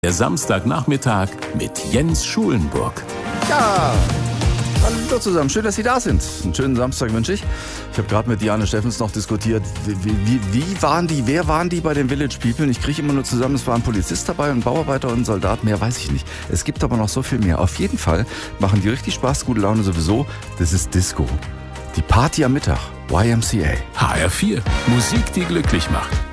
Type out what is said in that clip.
Der Samstagnachmittag mit Jens Schulenburg. Ja, hallo zusammen, schön, dass Sie da sind. Einen schönen Samstag wünsche ich. Ich habe gerade mit Diane Steffens noch diskutiert, wer waren die bei den Village People? Ich kriege immer nur zusammen, es war ein Polizist dabei, ein Bauarbeiter und ein Soldat, mehr weiß ich nicht. Es gibt aber noch so viel mehr. Auf jeden Fall machen die richtig Spaß, gute Laune sowieso. Das ist Disco. Die Party am Mittag, YMCA. HR4, Musik, die glücklich macht.